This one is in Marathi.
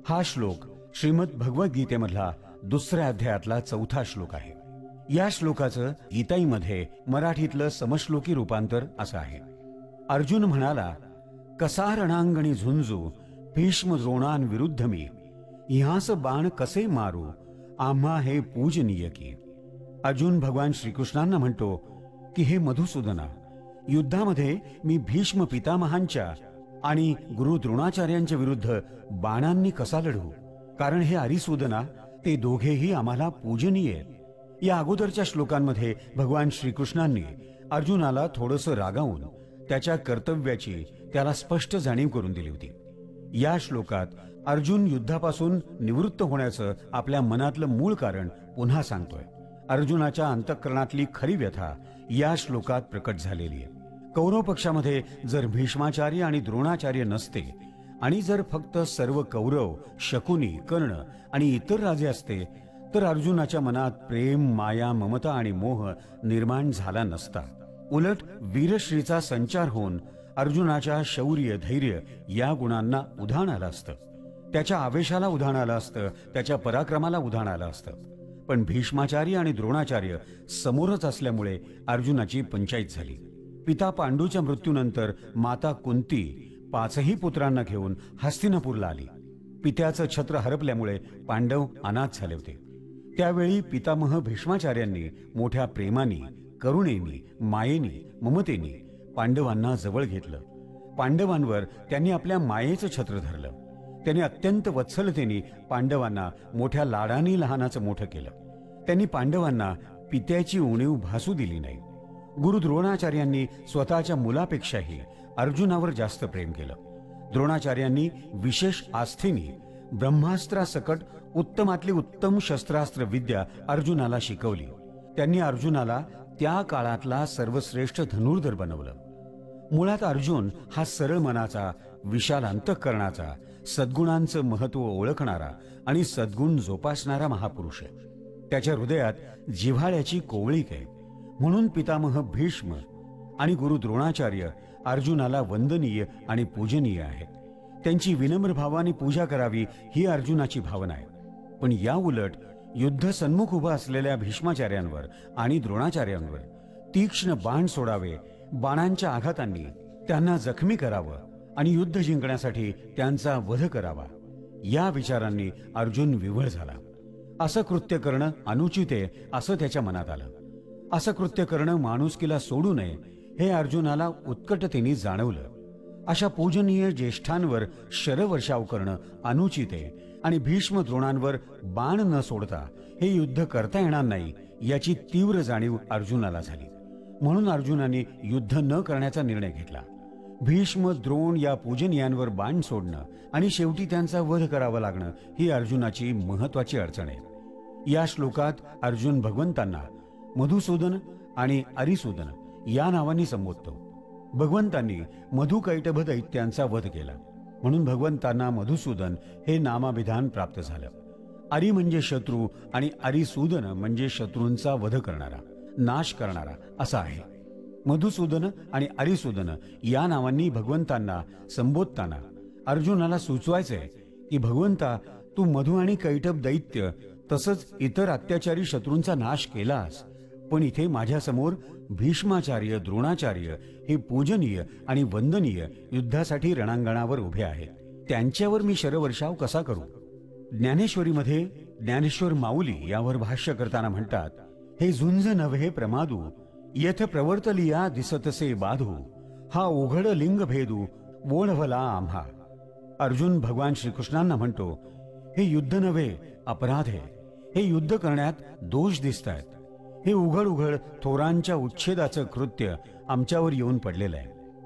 हा श्लोक श्रीमद भगवद्गीतेमधला दुसऱ्या अध्यायातला 4था श्लोक आहे. या श्लोकाचं गीताईमध्ये मराठीतलं समश्लोकी रूपांतर असं आहे. अर्जुन म्हणाला, कसा रणांगणी झुंजू भीष्म द्रोणांविरुद्ध मी, ह्यास बाण कसे मारू आम्हा हे पूजनीय की. अर्जुन भगवान श्रीकृष्णांना म्हणतो की हे मधुसूदना, युद्धामध्ये मी भीष्म पितामहांच्या आणि गुरु द्रोणाचार्यांच्या विरुद्ध बाणांनी कसा लढू, कारण हे अरिसूदना ते दोघेही आम्हाला पूजनीय आहेत. या अगोदरच्या श्लोकांमध्ये भगवान श्रीकृष्णांनी अर्जुनाला थोडंसं रागावून त्याच्या कर्तव्याची त्याला स्पष्ट जाणीव करून दिली होती. या श्लोकात अर्जुन युद्धापासून निवृत्त होण्याचं आपल्या मनातलं मूळ कारण पुन्हा सांगतोय. अर्जुनाच्या अंतःकरणातली खरी व्यथा या श्लोकात प्रकट झालेली आहे. कौरव पक्षामध्ये जर भीष्माचार्य आणि द्रोणाचार्य नसते आणि जर फक्त सर्व कौरव, शकुनी, कर्ण आणि इतर राजे असते तर अर्जुनाच्या मनात प्रेम, माया, ममता आणि मोह निर्माण झाला नसता. उलट वीरश्रीचा संचार होऊन अर्जुनाच्या शौर्य, धैर्य या गुणांना उधाण आलं असतं. त्याच्या आवेशाला उधाण आलं असतं, त्याच्या पराक्रमाला उधाण आलं असतं. पण भीष्माचार्य आणि द्रोणाचार्य समोरच असल्यामुळे अर्जुनाची पंचाईत झाली. पिता पांडूच्या मृत्यूनंतर माता कुंती 5ही पुत्रांना घेऊन हस्तिनापूरला आली. पित्याचं छत्र हरपल्यामुळे पांडव अनाथ झाले होते. त्यावेळी पितामह भीष्माचार्यांनी मोठ्या प्रेमाने, करुणेने, मायेने, ममतेने पांडवांना जवळ घेतलं. पांडवांवर त्यांनी आपल्या मायेचं छत्र धरलं. त्यांनी अत्यंत वत्सलतेने पांडवांना मोठ्या लाडाने लहानाचं मोठं केलं. त्यांनी पांडवांना पित्याची उणीव भासू दिली नाही. गुरु द्रोणाचार्यांनी स्वतःच्या मुलापेक्षाही अर्जुनावर जास्त प्रेम केलं. द्रोणाचार्यांनी विशेष आस्थेने ब्रह्मास्त्रासकट उत्तमातली उत्तम शस्त्रास्त्र विद्या अर्जुनाला शिकवली. त्यांनी अर्जुनाला त्या काळातला सर्वश्रेष्ठ धनुर्धर बनवलं. मुळात अर्जुन हा सरळ मनाचा, विशाल अंतःकरणाचा, सद्गुणांचं महत्व ओळखणारा आणि सद्गुण जोपासणारा महापुरुष आहे. त्याच्या हृदयात जिव्हाळ्याची कोवळीक आहे. म्हणून पितामह भीष्म आणि गुरु द्रोणाचार्य अर्जुनाला वंदनीय आणि पूजनीय आहेत. त्यांची विनम्र भावाने पूजा करावी ही अर्जुनाची भावना आहे. पण या उलट युद्ध सन्मुख उभा असलेल्या भीष्माचार्यांवर आणि द्रोणाचार्यांवर तीक्ष्ण बाण सोडावे, बाणांच्या आघातांनी त्यांना जखमी करावं आणि युद्ध जिंकण्यासाठी त्यांचा वध करावा, या विचारांनी अर्जुन विव्हळ झाला. असं कृत्य करणं अनुचित आहे असं त्याच्या मनात आलं. असं कृत्य करणं माणुसकीला सोडू नये हे अर्जुनाला उत्कटतेने जाणवलं. अशा पूजनीय ज्येष्ठांवर शरवर्षाव करणं अनुचित आहे आणि भीष्म द्रोणांवर बाण न सोडता हे युद्ध करता येणार नाही याची तीव्र जाणीव अर्जुनाला झाली. म्हणून अर्जुनाने युद्ध न करण्याचा निर्णय घेतला. भीष्म, द्रोण या पूजनीयांवर बाण सोडणं आणि शेवटी त्यांचा वध करावा लागणं ही अर्जुनाची महत्वाची अडचण आहे. या श्लोकात अर्जुन भगवंतांना मधुसूदन आणि अरिसूदन या नावांनी संबोधतो. भगवंतांनी मधुकैटभ दैत्यांचा वध केला म्हणून भगवंतांना मधुसूदन हे नामाभिधान प्राप्त झालं. अरि म्हणजे शत्रू आणि अरिसूदन म्हणजे शत्रूंचा वध करणारा, नाश करणारा असा आहे. मधुसूदन आणि अरिसूदन या नावांनी भगवंतांना संबोधताना अर्जुनाला सुचवायचंय की भगवंता, तू मधु आणि कैटभ दैत्य तसंच इतर अत्याचारी शत्रूंचा नाश केलास, पण इथे माझ्यासमोर भीष्माचार्य, द्रोणाचार्य हे पूजनीय आणि वंदनीय युद्धासाठी रणांगणावर उभे आहेत. त्यांच्यावर मी शरवर्षाव कसा करू? ज्ञानेश्वरीमध्ये ज्ञानेश्वर माऊली यावर भाष्य करताना म्हणतात, हे झुंज नव्हे प्रमादू, येथ प्रवर्तलिया दिसतसे बाधू, हा उघड लिंग भेदू बोळवला आम्हा. अर्जुन भगवान श्रीकृष्णांना म्हणतो, हे युद्ध नव्हे अपराध आहे. हे युद्ध करण्यात दोष दिसत आहेत. हे उघड उघड थोरांच्या उच्छेदाचं कृत्य आमच्यावर येऊन पडलेलं आहे.